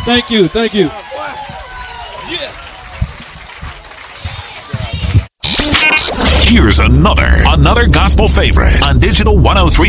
Thank you. Thank you. Yes. Here's another gospel favorite on Digital 103.